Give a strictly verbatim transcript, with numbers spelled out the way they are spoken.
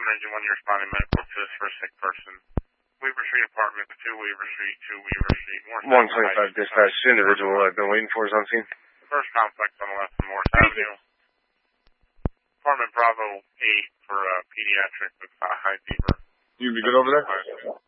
Department Engine one, you're responding medical assist for a sick person. Weaver Street Apartment, two Weaver Street, two Weaver Street, Morris one twenty-five dispatch, individual I've been waiting for is on scene. First complex on the left of Morris Avenue. Apartment Bravo eight for uh, pediatric with uh, high fever. You be good over there?